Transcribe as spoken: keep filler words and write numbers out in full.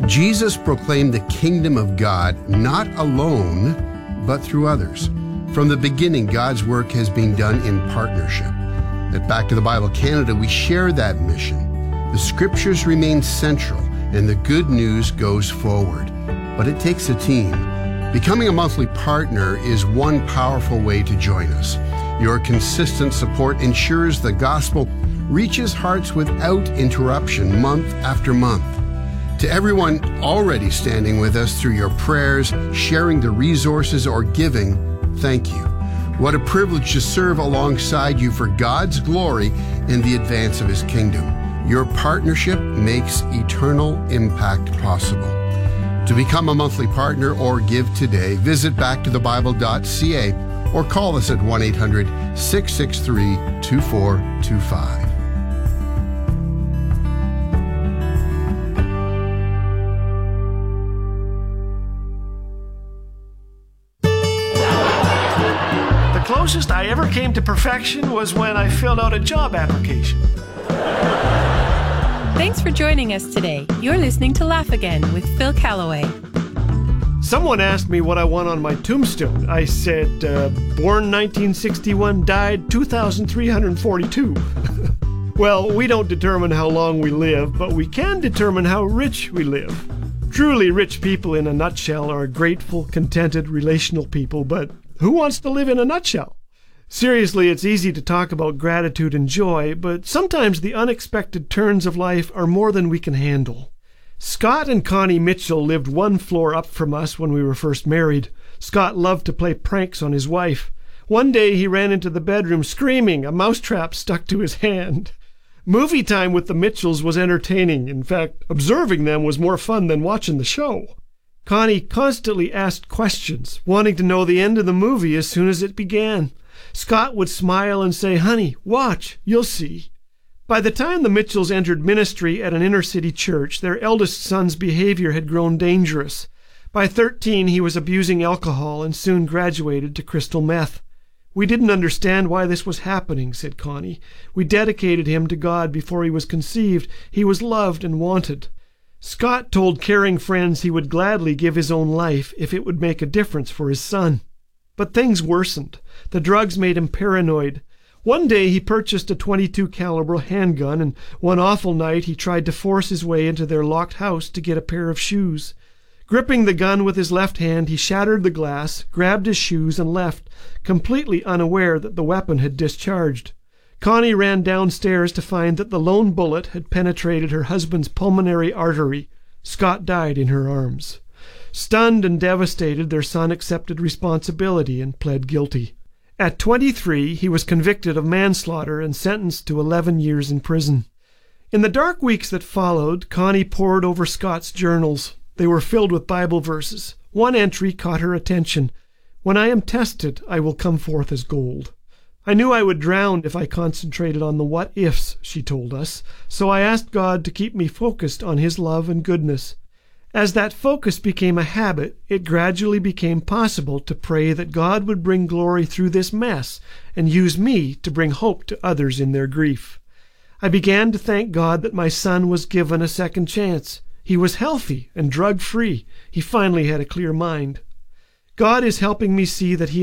Jesus proclaimed the kingdom of God not alone, but through others. From the beginning, God's work has been done in partnership. At Back to the Bible Canada, we share that mission. The scriptures remain central, and the good news goes forward. But it takes a team. Becoming a monthly partner is one powerful way to join us. Your consistent support ensures the gospel reaches hearts without interruption month after month. To everyone already standing with us through your prayers, sharing the resources, or giving, thank you. What a privilege to serve alongside you for God's glory and the advance of His kingdom. Your partnership makes eternal impact possible. To become a monthly partner or give today, visit back to the bible dot c a or call us at one eight hundred, six six three, two four two five. The closest I ever came to perfection was when I filled out a job application. Thanks for joining us today. You're listening to Laugh Again with Phil Callaway. Someone asked me what I want on my tombstone. I said, uh, born nineteen sixty-one, died two thousand three hundred forty-two. Well, we don't determine how long we live, but we can determine how rich we live. Truly rich people in a nutshell are grateful, contented, relational people, but who wants to live in a nutshell? Seriously, it's easy to talk about gratitude and joy, but sometimes the unexpected turns of life are more than we can handle. Scott and Connie Mitchell lived one floor up from us when we were first married. Scott loved to play pranks on his wife. One day he ran into the bedroom screaming, a mousetrap stuck to his hand. Movie time with the Mitchells was entertaining. In fact, observing them was more fun than watching the show. Connie constantly asked questions, wanting to know the end of the movie as soon as it began. Scott would smile and say, "Honey, watch, you'll see." By the time the Mitchells entered ministry at an inner-city church, their eldest son's behavior had grown dangerous. By thirteen, he was abusing alcohol and soon graduated to crystal meth. "We didn't understand why this was happening," said Connie. "We dedicated him to God before he was conceived. He was loved and wanted." Scott told caring friends he would gladly give his own life if it would make a difference for his son. But things worsened. The drugs made him paranoid. One day he purchased a twenty-two caliber handgun, and one awful night he tried to force his way into their locked house to get a pair of shoes. Gripping the gun with his left hand, he shattered the glass, grabbed his shoes, and left, completely unaware that the weapon had discharged. Connie ran downstairs to find that the lone bullet had penetrated her husband's pulmonary artery. Scott died in her arms. Stunned and devastated, their son accepted responsibility and pled guilty. At twenty-three, he was convicted of manslaughter and sentenced to eleven years in prison. In the dark weeks that followed, Connie pored over Scott's journals. They were filled with Bible verses. One entry caught her attention. "When I am tested, I will come forth as gold." "I knew I would drown if I concentrated on the what-ifs," she told us, so I asked God to keep me focused on His love and goodness. As that focus became a habit, it gradually became possible to pray that God would bring glory through this mess and use me to bring hope to others in their grief. I began to thank God that my son was given a second chance. He was healthy and drug-free. He finally had a clear mind. God is helping me see that He